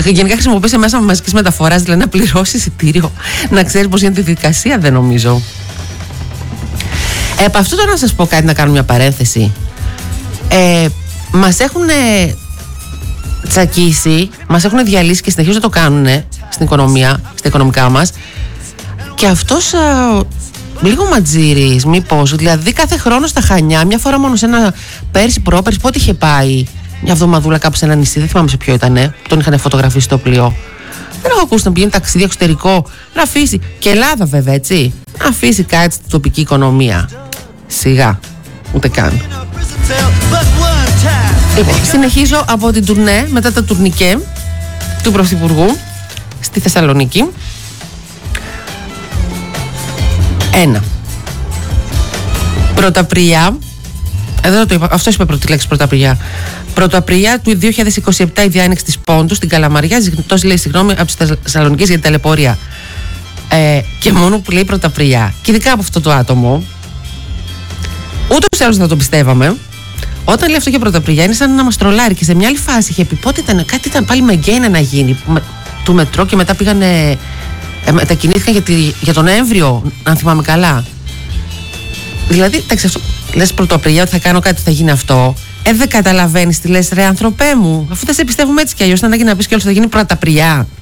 γενικά χρησιμοποιήσει μέσα μαζικής μεταφοράς, δηλαδή να πληρώσει εισιτήριο, να ξέρει πώς γίνεται η διαδικασία, δεν νομίζω. Επ' αυτού τώρα να σας πω κάτι, να κάνω μια παρένθεση. Μας έχουν τσακίσει, μας έχουν διαλύσει και συνεχίζουν να το κάνουν στην οικονομία, στα οικονομικά μας. Και αυτός λίγο ματζήρης, μήπως, δηλαδή κάθε χρόνο στα Χανιά, μια φορά μόνο σε ένα πέρσι, πρόπερσι, πότε είχε πάει, μια εβδομαδούλα κάπου σε ένα νησί, δεν θυμάμαι σε ποιο ήτανε, τον είχαν φωτογραφίσει στο πλοίο. Δεν έχω ακούσει να πηγαίνει ταξίδι εξωτερικό, να αφήσει, και Ελλάδα βέβαια, έτσι, να αφήσει κάτι στην τοπική οικονομία. Σιγά, ούτε καν. Λοιπόν, συνεχίζω από την τουρνέ, μετά τα τουρνικέ του Πρωθυπουργού στη Θεσσαλονίκη. 1. Πρωταπριά. Εδώ το είπα, αυτός είπε πρώτη λέξη, Πρωταπριά. Πρωταπριά του 2027 η διάνοιξη της Πόντου στην Καλαμαριά. Ζητός λέει συγγνώμη από τις Θεσσαλονικές για την ταλαιπωρία. Και μόνο που λέει Πρωταπριά, και ειδικά από αυτό το άτομο, ούτως ή άλλως θα το πιστεύαμε. Όταν λέει αυτό για Πρωταπριά, είναι σαν να μας τρολάρει. Και σε μια άλλη φάση είχε πει πότε ήταν, κάτι ήταν πάλι με γκέινα να γίνει του μετρό και μετά πήγανε. Μετακινήθηκαν για τον Νοέμβριο, αν θυμάμαι καλά. Δηλαδή, εντάξει, αυτό λες Πρωταπριά ότι θα κάνω κάτι, θα γίνει αυτό. Δεν καταλαβαίνεις τι λες, ρε ανθρωπέ μου. Αφού δεν σε πιστεύουμε έτσι κι αλλιώς, θα ανάγκη να πεις κι όλος θα γίνει Πρωταπριά.